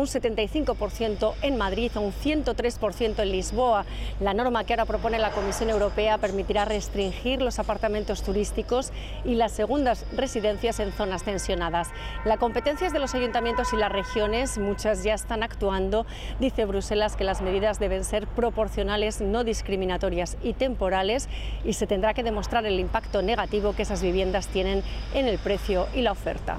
un 75% en Madrid o un 103% en Lisboa. La norma que ahora propone la Comisión Europea permitirá restringir los apartamentos turísticos y las segundas residencias en zonas tensionadas. La competencia es de los ayuntamientos y las regiones, muchas ya están actuando. Dice Bruselas que las medidas deben ser proporcionales, no discriminatorias y temporales, y se tendrá que demostrar el impacto negativo que esas viviendas tienen en el precio y la oferta.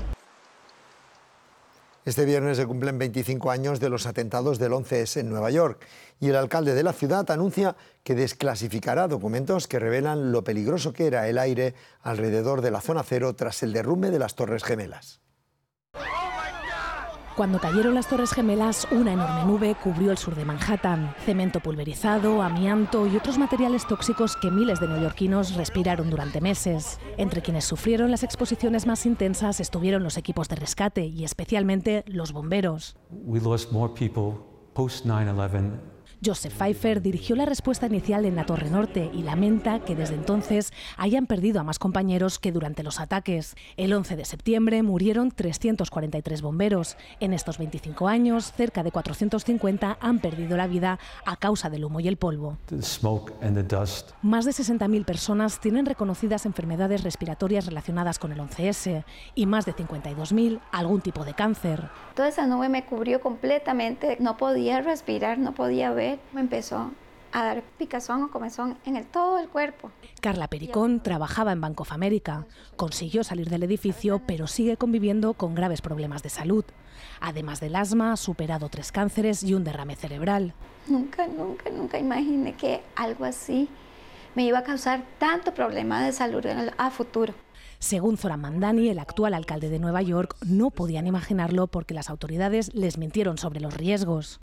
Este viernes se cumplen 25 años de los atentados del 11S en Nueva York y el alcalde de la ciudad anuncia que desclasificará documentos que revelan lo peligroso que era el aire alrededor de la zona cero tras el derrumbe de las Torres Gemelas. Cuando cayeron las Torres Gemelas, una enorme nube cubrió el sur de Manhattan. Cemento pulverizado, amianto y otros materiales tóxicos que miles de neoyorquinos respiraron durante meses. Entre quienes sufrieron las exposiciones más intensas estuvieron los equipos de rescate y especialmente los bomberos. We lost more people post 9/11. Joseph Pfeiffer dirigió la respuesta inicial en la Torre Norte y lamenta que desde entonces hayan perdido a más compañeros que durante los ataques. El 11 de septiembre murieron 343 bomberos. En estos 25 años, cerca de 450 han perdido la vida a causa del humo y el polvo. The smoke and the dust. Más de 60.000 personas tienen reconocidas enfermedades respiratorias relacionadas con el 11S y más de 52.000 algún tipo de cáncer. Toda esa nube me cubrió completamente, no podía respirar, no podía ver. Me empezó a dar picazón o comezón en todo el cuerpo. Carla Pericón trabajaba en Bank of America. Consiguió salir del edificio, pero sigue conviviendo con graves problemas de salud. Además del asma, ha superado 3 cánceres y un derrame cerebral. Nunca imaginé que algo así me iba a causar tanto problema de salud a futuro. Según Zoran Mandani, el actual alcalde de Nueva York, no podían imaginarlo porque las autoridades les mintieron sobre los riesgos.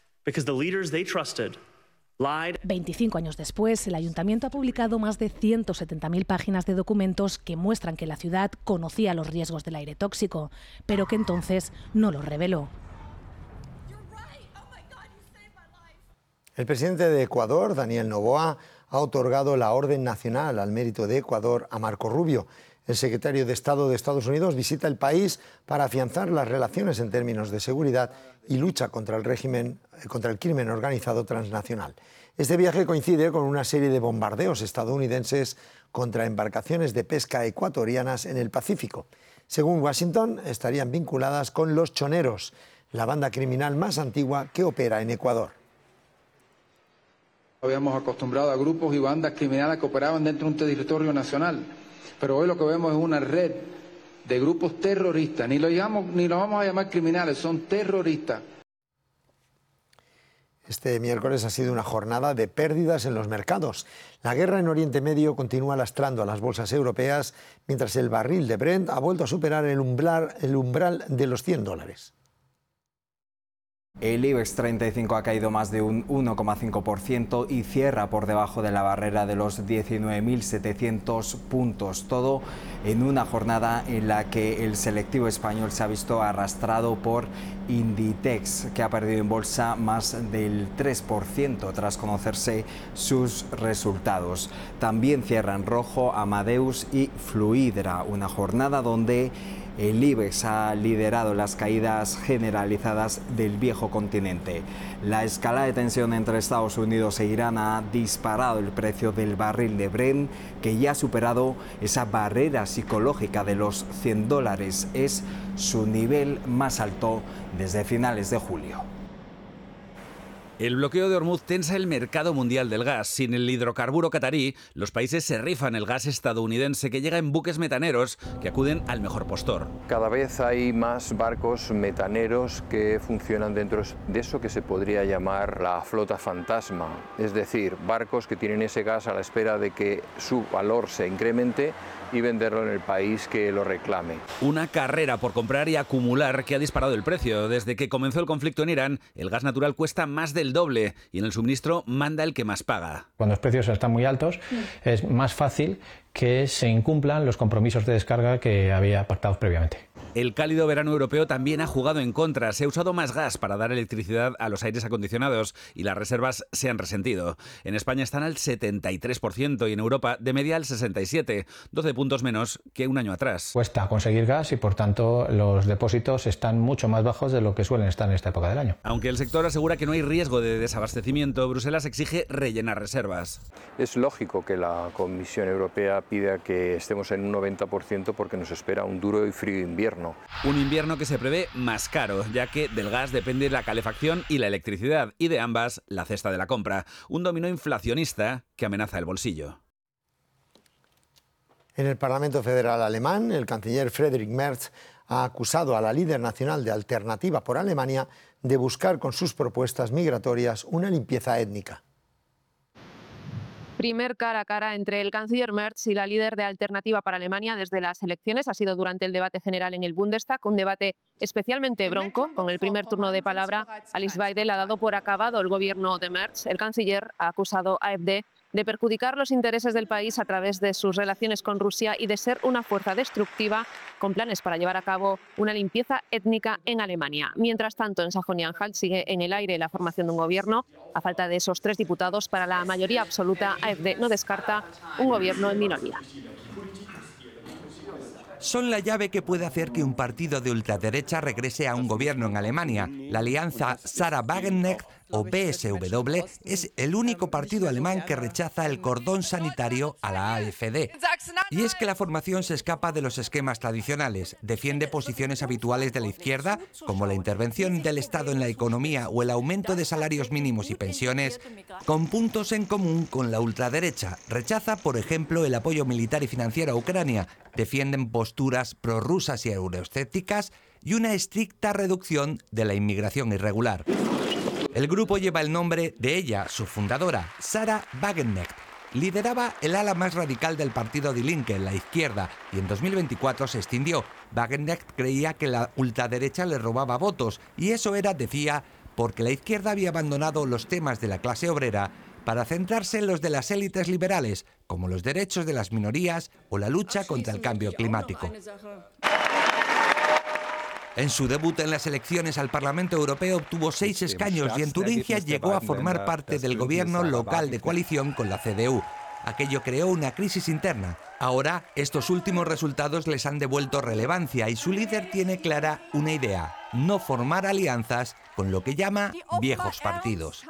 25 años después, el ayuntamiento ha publicado más de 170.000 páginas de documentos que muestran que la ciudad conocía los riesgos del aire tóxico, pero que entonces no los reveló. El presidente de Ecuador, Daniel Noboa, ha otorgado la Orden Nacional al Mérito de Ecuador a Marco Rubio. El secretario de Estado de Estados Unidos visita el país para afianzar las relaciones en términos de seguridad y lucha contra el crimen organizado transnacional. Este viaje coincide con una serie de bombardeos estadounidenses contra embarcaciones de pesca ecuatorianas en el Pacífico. Según Washington, estarían vinculadas con los choneros, la banda criminal más antigua que opera en Ecuador. Habíamos acostumbrado a grupos y bandas criminales que operaban dentro de un territorio nacional. Pero hoy lo que vemos es una red de grupos terroristas, ni los vamos a llamar criminales, son terroristas. Este miércoles ha sido una jornada de pérdidas en los mercados. La guerra en Oriente Medio continúa lastrando a las bolsas europeas, mientras el barril de Brent ha vuelto a superar el umbral de los $100. El IBEX 35 ha caído más de un 1,5% y cierra por debajo de la barrera de los 19.700 puntos. Todo en una jornada en la que el selectivo español se ha visto arrastrado por Inditex, que ha perdido en bolsa más del 3% tras conocerse sus resultados. También cierran rojo Amadeus y Fluidra, una jornada donde el IBEX ha liderado las caídas generalizadas del viejo continente. La escalada de tensión entre Estados Unidos e Irán ha disparado el precio del barril de Brent, que ya ha superado esa barrera psicológica de los $100. Es su nivel más alto desde finales de julio. El bloqueo de Hormuz tensa el mercado mundial del gas. Sin el hidrocarburo catarí, los países se rifan el gas estadounidense que llega en buques metaneros que acuden al mejor postor. Cada vez hay más barcos metaneros que funcionan dentro de eso que se podría llamar la flota fantasma. Es decir, barcos que tienen ese gas a la espera de que su valor se incremente y venderlo en el país que lo reclame. Una carrera por comprar y acumular que ha disparado el precio. Desde que comenzó el conflicto en Irán, el gas natural cuesta más del doble y en el suministro manda el que más paga. Cuando los precios están muy altos, es más fácil que se incumplan los compromisos de descarga que había pactados previamente. El cálido verano europeo también ha jugado en contra. Se ha usado más gas para dar electricidad a los aires acondicionados y las reservas se han resentido. En España están al 73% y en Europa de media al 67%, 12 puntos menos que un año atrás. Cuesta conseguir gas y por tanto los depósitos están mucho más bajos de lo que suelen estar en esta época del año. Aunque el sector asegura que no hay riesgo de desabastecimiento, Bruselas exige rellenar reservas. Es lógico que la Comisión Europea pida que estemos en un 90% porque nos espera un duro y frío invierno. Un invierno que se prevé más caro, ya que del gas depende la calefacción y la electricidad, y de ambas la cesta de la compra. Un dominó inflacionista que amenaza el bolsillo. En el Parlamento Federal alemán, el canciller Friedrich Merz ha acusado a la líder nacional de Alternativa por Alemania de buscar con sus propuestas migratorias una limpieza étnica. Primer cara a cara entre el canciller Merz y la líder de Alternativa para Alemania desde las elecciones. Ha sido durante el debate general en el Bundestag, un debate especialmente bronco. Con el primer turno de palabra, Alice Weidel ha dado por acabado el gobierno de Merz. El canciller ha acusado a AfD de perjudicar los intereses del país a través de sus relaciones con Rusia y de ser una fuerza destructiva con planes para llevar a cabo una limpieza étnica en Alemania. Mientras tanto, en Sajonia-Anhalt sigue en el aire la formación de un gobierno. A falta de esos 3 diputados para la mayoría absoluta, AfD no descarta un gobierno en minoría. Son la llave que puede hacer que un partido de ultraderecha regrese a un gobierno en Alemania. La alianza Sarah Wagenknecht o BSW es el único partido alemán que rechaza el cordón sanitario a la AfD. Y es que la formación se escapa de los esquemas tradicionales, defiende posiciones habituales de la izquierda, como la intervención del Estado en la economía o el aumento de salarios mínimos y pensiones, con puntos en común con la ultraderecha. Rechaza, por ejemplo, el apoyo militar y financiero a Ucrania, defienden posturas prorrusas y euroescépticas y una estricta reducción de la inmigración irregular. El grupo lleva el nombre de ella, su fundadora, Sarah Wagenknecht. Lideraba el ala más radical del partido Die Linke, la izquierda, y en 2024 se extinguió. Wagenknecht creía que la ultraderecha le robaba votos, y eso era, decía, porque la izquierda había abandonado los temas de la clase obrera para centrarse en los de las élites liberales, como los derechos de las minorías o la lucha contra el cambio climático. En su debut en las elecciones al Parlamento Europeo obtuvo 6 escaños y en Turingia llegó a formar parte del gobierno local de coalición con la CDU. Aquello creó una crisis interna. Ahora, estos últimos resultados les han devuelto relevancia y su líder tiene clara una idea: no formar alianzas con lo que llama viejos partidos.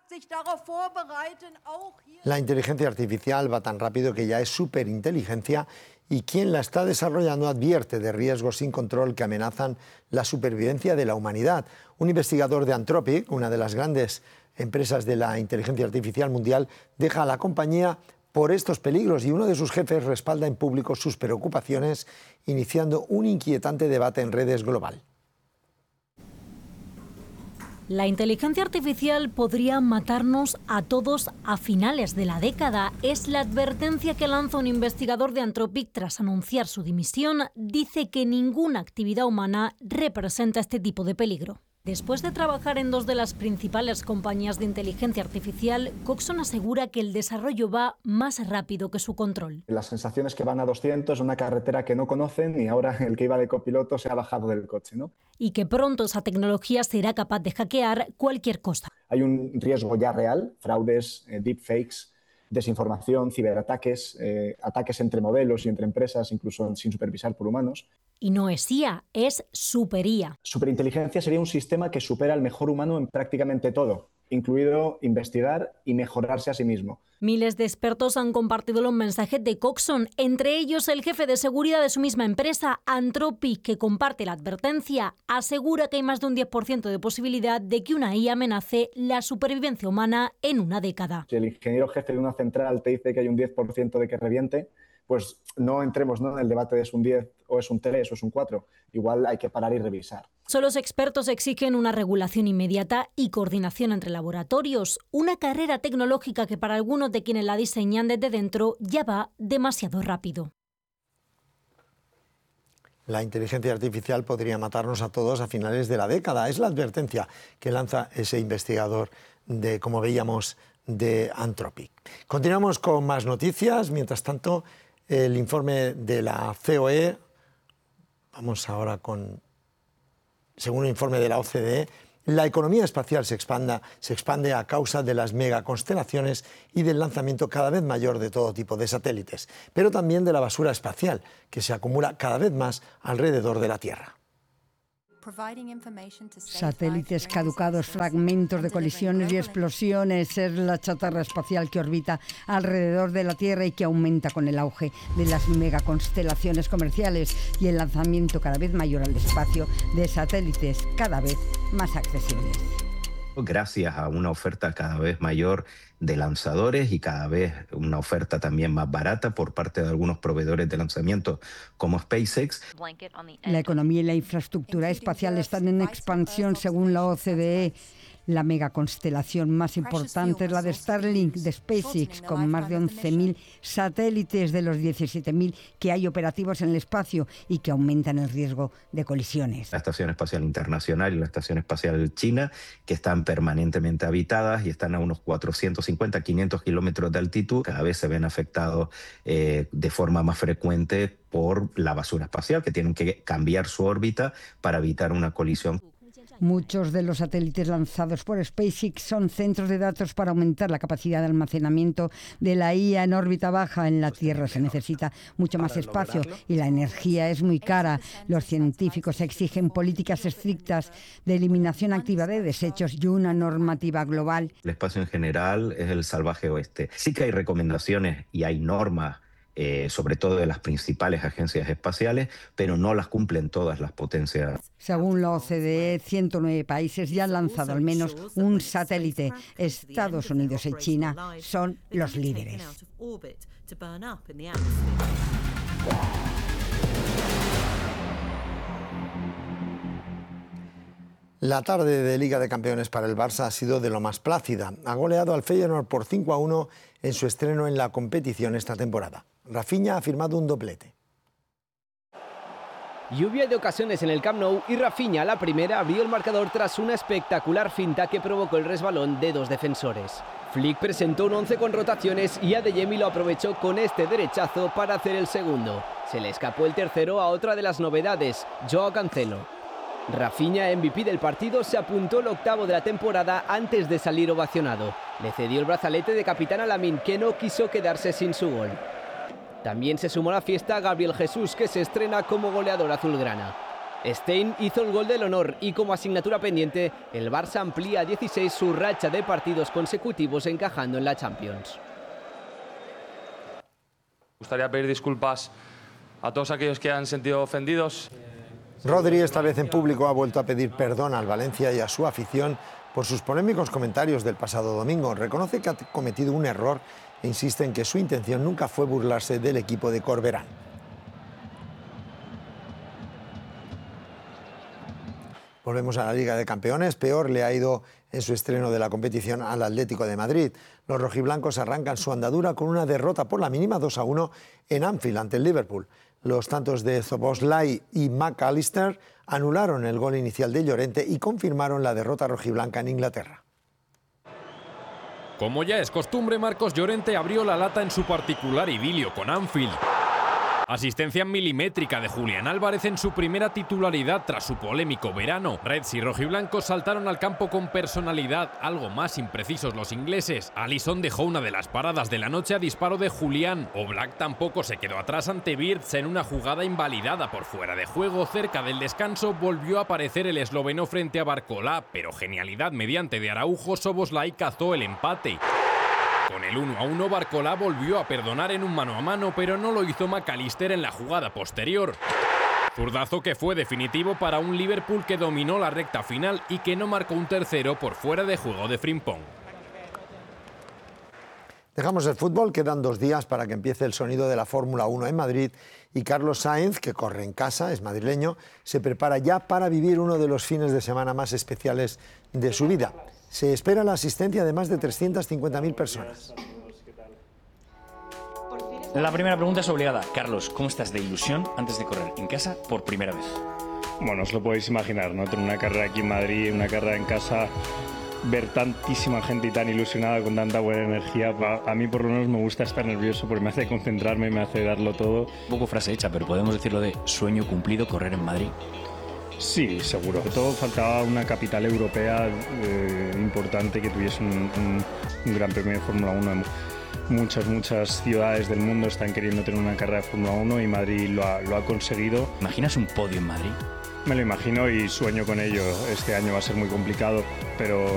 La inteligencia artificial va tan rápido que ya es superinteligencia y quien la está desarrollando advierte de riesgos sin control que amenazan la supervivencia de la humanidad. Un investigador de Anthropic, una de las grandes empresas de la inteligencia artificial mundial, deja a la compañía por estos peligros y uno de sus jefes respalda en público sus preocupaciones, iniciando un inquietante debate en redes global. La inteligencia artificial podría matarnos a todos a finales de la década. Es la advertencia que lanza un investigador de Anthropic tras anunciar su dimisión. Dice que ninguna actividad humana representa este tipo de peligro. Después de trabajar en 2 de las principales compañías de inteligencia artificial, Coxon asegura que el desarrollo va más rápido que su control. Las sensaciones que van a 200, una carretera que no conocen y ahora el que iba de copiloto se ha bajado del coche, ¿no? Y que pronto esa tecnología será capaz de hackear cualquier cosa. Hay un riesgo ya real, fraudes, deepfakes, desinformación, ciberataques, ataques entre modelos y entre empresas, incluso sin supervisar por humanos. Y no es IA, es superIA. Superinteligencia sería un sistema que supera al mejor humano en prácticamente todo, incluido investigar y mejorarse a sí mismo. Miles de expertos han compartido los mensajes de Coxon, entre ellos el jefe de seguridad de su misma empresa, Anthropic, que comparte la advertencia. Asegura que hay más de un 10% de posibilidad de que una IA amenace la supervivencia humana en una década. Si el ingeniero jefe de una central te dice que hay un 10% de que reviente, pues no entremos, ¿no?, en el debate de es un 10 o es un 3 o es un 4. Igual hay que parar y revisar. Solo los expertos exigen una regulación inmediata y coordinación entre laboratorios, una carrera tecnológica que para algunos de quienes la diseñan desde dentro ya va demasiado rápido. La inteligencia artificial podría matarnos a todos a finales de la década. Es la advertencia que lanza ese investigador de, como veíamos, de Anthropic. Continuamos con más noticias. Mientras tanto, el informe de la COE Vamos ahora con, según un informe de la OCDE, la economía espacial se expande a causa de las megaconstelaciones y del lanzamiento cada vez mayor de todo tipo de satélites, pero también de la basura espacial, que se acumula cada vez más alrededor de la Tierra. Satélites caducados, fragmentos de colisiones y explosiones es la chatarra espacial que orbita alrededor de la Tierra y que aumenta con el auge de las megaconstelaciones comerciales y el lanzamiento cada vez mayor al espacio de satélites cada vez más accesibles. Gracias a una oferta cada vez mayor de lanzadores y cada vez una oferta también más barata por parte de algunos proveedores de lanzamiento como SpaceX. La economía y la infraestructura espacial están en expansión según la OCDE. La megaconstelación más importante es la de Starlink de SpaceX, con más de 11.000 satélites de los 17.000 que hay operativos en el espacio y que aumentan el riesgo de colisiones. La Estación Espacial Internacional y la Estación Espacial China, que están permanentemente habitadas y están a unos 450, 500 kilómetros de altitud, cada vez se ven afectados de forma más frecuente por la basura espacial, que tienen que cambiar su órbita para evitar una colisión. Muchos de los satélites lanzados por SpaceX son centros de datos para aumentar la capacidad de almacenamiento de la IA en órbita baja. En la Tierra se necesita mucho más espacio y la energía es muy cara. Los científicos exigen políticas estrictas de eliminación activa de desechos y una normativa global. El espacio en general es el salvaje oeste. Sí que hay recomendaciones y hay normas, sobre todo de las principales agencias espaciales, pero no las cumplen todas las potencias. Según la OCDE, 109 países ya han lanzado al menos un satélite. Estados Unidos y China son los líderes. La tarde de Liga de Campeones para el Barça ha sido de lo más plácida. Ha goleado al Feyenoord por 5-1 en su estreno en la competición esta temporada. Rafinha ha firmado un doblete. Lluvia de ocasiones en el Camp Nou y Rafinha, la primera, abrió el marcador tras una espectacular finta que provocó el resbalón de dos defensores. Flick presentó un 11 con rotaciones y Adeyemi lo aprovechó con este derechazo para hacer el segundo. Se le escapó el tercero a otra de las novedades, Joao Cancelo. Rafinha, MVP del partido, se apuntó el octavo de la temporada antes de salir ovacionado. Le cedió el brazalete de capitán a Lamine, que no quiso quedarse sin su gol. También se sumó a la fiesta Gabriel Jesús, que se estrena como goleador azulgrana. Stein hizo el gol del honor y como asignatura pendiente, el Barça amplía a 16 su racha de partidos consecutivos encajando en la Champions. Me gustaría pedir disculpas a todos aquellos que han sentido ofendidos. Rodri, esta vez en público, ha vuelto a pedir perdón al Valencia y a su afición por sus polémicos comentarios del pasado domingo. Reconoce que ha cometido un error e insiste en que su intención nunca fue burlarse del equipo de Corberán. Volvemos a la Liga de Campeones. Peor le ha ido en su estreno de la competición al Atlético de Madrid. Los rojiblancos arrancan su andadura con una derrota por la mínima 2-1 en Anfield ante el Liverpool. Los tantos de Szoboszlai y McAllister anularon el gol inicial de Llorente y confirmaron la derrota rojiblanca en Inglaterra. Como ya es costumbre, Marcos Llorente abrió la lata en su particular idilio con Anfield. Asistencia milimétrica de Julián Álvarez en su primera titularidad tras su polémico verano. Reds y rojiblancos saltaron al campo con personalidad, algo más imprecisos los ingleses. Alisson dejó una de las paradas de la noche a disparo de Julián. Oblak tampoco se quedó atrás ante Wirtz en una jugada invalidada por fuera de juego. Cerca del descanso volvió a aparecer el esloveno frente a Barcolá, pero genialidad mediante de Araujo, Szoboszlai cazó el empate. Con el 1-1, Barcolá volvió a perdonar en un mano a mano, pero no lo hizo McAllister en la jugada posterior. Zurdazo que fue definitivo para un Liverpool que dominó la recta final y que no marcó un tercero por fuera de juego de Frimpong. Dejamos el fútbol, quedan 2 días para que empiece el sonido de la Fórmula 1 en Madrid y Carlos Sainz, que corre en casa, es madrileño, se prepara ya para vivir uno de los fines de semana más especiales de su vida. Se espera la asistencia de más de 350.000 personas. La primera pregunta es obligada. Carlos, ¿cómo estás de ilusión antes de correr en casa por primera vez? Bueno, os lo podéis imaginar, ¿no? Tener una carrera aquí en Madrid, una carrera en casa, ver tantísima gente y tan ilusionada con tanta buena energía, a mí por lo menos me gusta estar nervioso porque me hace concentrarme, me hace darlo todo. Un poco frase hecha, pero podemos decirlo de sueño cumplido, correr en Madrid. Sí, seguro. Sobre todo faltaba una capital europea importante que tuviese un gran premio de Fórmula 1. Muchas ciudades del mundo están queriendo tener una carrera de Fórmula 1 y Madrid lo ha conseguido. ¿Imaginas un podio en Madrid? Me lo imagino y sueño con ello. Este año va a ser muy complicado, pero